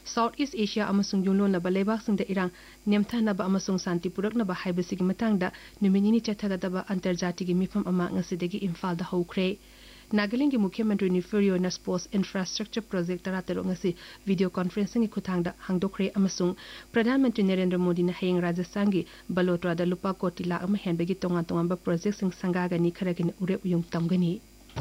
South East Asia amasung yunglonaba leibaksinda irang nemthanaba amasung santi puraknaba haibasigi matangda numinini chathagadaba antarjatigi mifam ama ngasidagi Imphal da hokre Nagaland ki Mukhyamantri ni Furiona Sports Infrastructure Project taratero ngasi video conferencing ki khuthangda hangdokre amasung Pradhan Mantri Narendra Modi na hayeng Rajasthan gi Balotra da lupa koti lakh ama henbagi tongan ba project sing sangagani kharagini ure uyung tamgani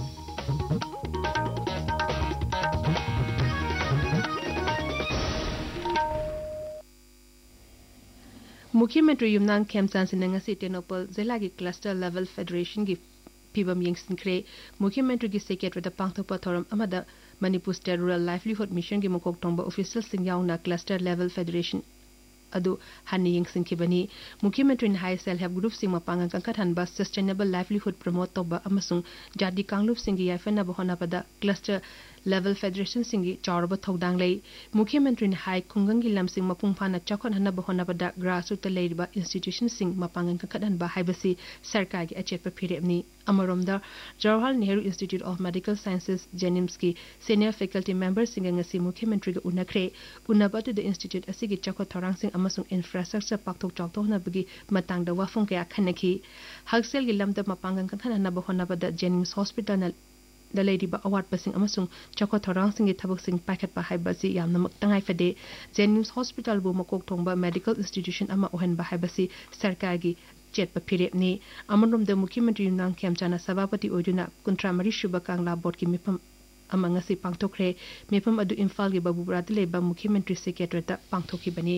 Mukhyamantri Yumnang Khemchan sinangasi Tenopal Zelagi Cluster Level Federation gi Pibam Yingsinkre Mukhyamantri gi Secretary da Pangthokpa Thoram amada Manipur State Rural Livelihood Mission gi mokok tongba official singyauna Cluster Level Federation adu hani yingsinkibani Mukhyamantri High Self Help Group sing mapanga kangkathanba Sustainable Livelihood promote toba amasung jadi kanglup singi yafena bahona pada Cluster Level Federation singi chawrba thodang lei Mukhyamantri High Kungangi lamsing mapungphana chakon hana bahona pada grassroots leiba institution sing mapanga kangkathanba haibasi sarkar gi achep phiremni Amaromda Jawaharlal Nehru Institute of Medical Sciences Jenims ki senior faculty members sing ngasi Mukhyamantri ga unakre unabatu the institute asigi chakot thorang sing amasung infrastructure pakthok chawtona bagi matangda wafung kaya khanaki haksel gi lamda mapangang kanthana na bahona pada Jenims Hospital na the lady ba award passing amasung chakot thorang sing gi thabak sing packet pa haibasi yamna maktangai fade Jenims Hospital bu makok thongba medical institution ama ohen ba haibasi sarkar gi chet pa phirepni amanrom da Mukhyamantri Yumnang Khemchana sabapati oiduna kuntramari shuba kangla board ki mipam amanga si pangthokre mipam adu Imphal gi babubra de leba Mukhyamantri Secretary ta pangthoki bani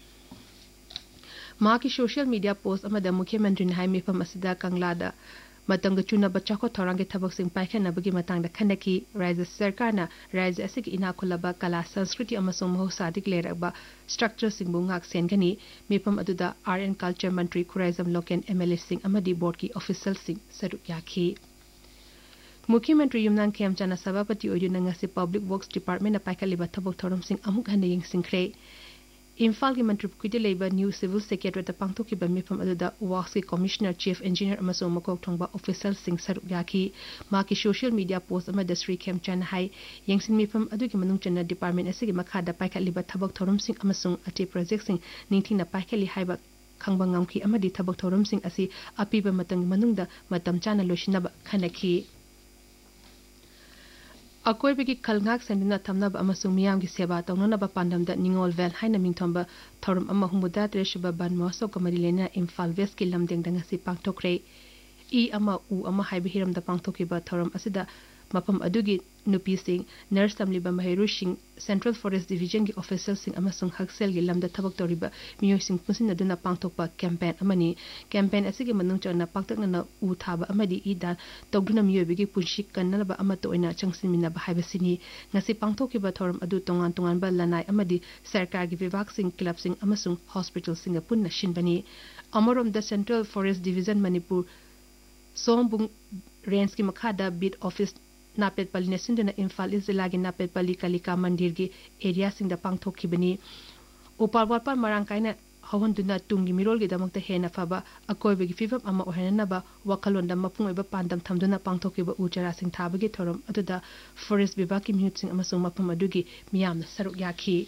ma ki social media post amada Mukhyamantri hai mipam asida kangla da matanga chuna bacha ko thorange thabak sing paikhan nabagi matangda khanaki Raja Sarkarna Raja asik ina khulaba kala sanskriti amasung mohsadik leraba structure singbu ngak sengani mipam aduda RN Culture Mantri Khuraizam Loken MLA sing amadi board ki official sing saru yakhi Mukhyamantri Yumnang Khemchana sabapati oyuna ngasi Public Works Department na paikaliba thabak thoram sing amuk hane ying singkhre Imphal ki Mantri Pukiti Labor New Civil Secretary ta pangthoki ba mifam aduda Works ki Commissioner Chief Engineer amasung makok thongba official sing saru yakhi ma ki social media post ama Sri Khemchan hai yengsin mifam adu ki manung chana department asigi makhada paikaliba thabak thoram sing amasung ati project sing ningthina paikali haiba khangba ngamki amadi thabak thoram sing asi apiba matang manungda matam chana loshinaba khanaki Akoibegi khalngak sendina thamnaba amasung miyam gi seba tawnanaba pandamda Ningol Vel haina mingthomba thorum ama humuda treshuba ban moso kamari lena Imphal West ki lamdengda ngasi pangthokre ama ama haibe hiramda pangthokiba thorum asida mapam adugi nupi sing nurse tamliba mahiru sing Central Forest Division gi officer sing amasung haksel gi lamda thabak toriba miyo sing pusin aduna pangthokpa campaign amani campaign asigi manung chana paktakna na u thaba amadi ida togduna miyo bigi punshik kannaba amato oina changsimina ba haibasini ngasi pangthokiba thorum adu tongan ba lanai amadi sarkar gi vibhag sing club sing amasung hospital sing punna shinbani amarom the Central Forest Division Manipur Sombung range ki makhada bid office Napet Pali Nesindana Imphal Izilagi Napet Pali Kalika Mandir gi area sing da pangthokki bani upalwalpar marangkaina hawanduna tungi mirol gi damakta hena faba akoibegi fifam ama ohenana ba wakalonda mapung oiba pandam thamduna pangthokki ba uchara sing thabagi thorom aduda forest bibaki mute sing amasung mapum adugi miyamna saruk yakhi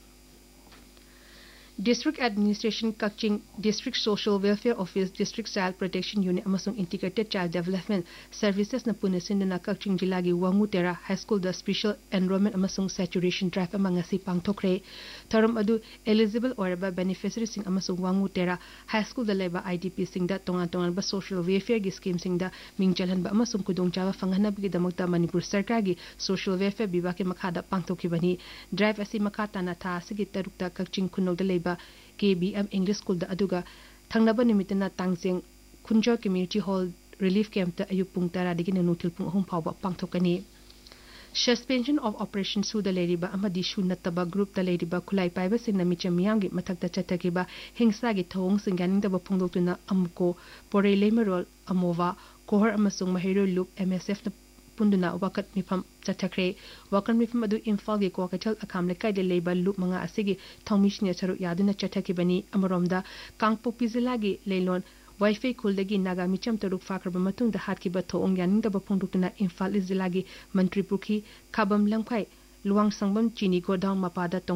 District Administration Kaching District Social Welfare Office District Child Protection Unit amasung Integrated Child Development Services na punisindana Kaching Jilagi Wangutera High School the Special Enrollment amasung Saturation Drive amanga si pangthokre thorum adu eligible oraba beneficiaries sing amasung Wangutera High School the leba IDP sing da tongan ba social welfare gi scheme sing da mingjalhan ba amasung kudongchawa fanghana gi damakta Manipur Sarkar gi social welfare bibaki makhada pangthokibani drive asi makhata na tha sigi tarukta Kaching Kunok da leba KBM English School da aduga thangnaba nimitna tangjeng Khunjo Community Hall Relief Camp ta ayupung tara digi nutil pung hum phawba pangthokani suspension of operation su da leriba amadi shunataba group da leriba khulai paiba sing namicha miyamgi mathakta chatakiba hingsa gi thong singyaning da phungdoktuna amko pore lemerol amova kohar amasung mahiro loop MSF na punduna wakat mifam chathakre wakan mifam adu Imphal gi Kwakatal akam lekai de labor loop manga asigi thongmishne charu yaduna chathakibani amaromda Kangpokpi jilagi leilon Wi-Fi kuldagi naga micham taruk fakraba matung da hat ki ba thong yaning da ba phongdukna Imphal jilagi Mantri Pukhi Khabam Langkhai Luang Sangbam Chini Godown mapada